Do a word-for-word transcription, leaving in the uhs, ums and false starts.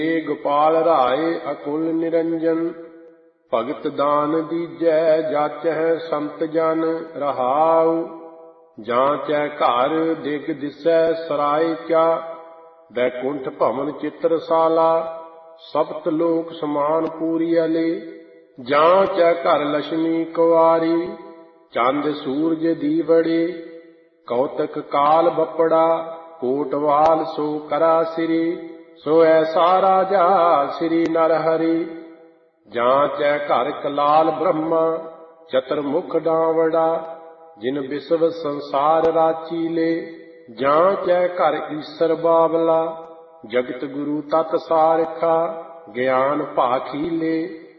गोपाल राय अकुल निरंजन। भगत दान दीजै जाचै संत जन रहाउ। जांचै घर दिग दिसै सराय क्या। बैकुंठ भवन चित्रशाला सप्त लोक समान पूरी अले। जांचै घर लक्ष्मी कुआरी चंद सूरज दीवड़े। कौतक काल बपड़ा कोटवाल सो करा सिरी। सो ऐसा राजा श्री नर हरि। जांचै घर कलाल ब्रह्मा चतुर्मुख डावड़ा। जिन विश्व संसार राची ले। जांचै घर ईसर बावला जगत गुरु तत् सारखा। ज्ञान भाखी ले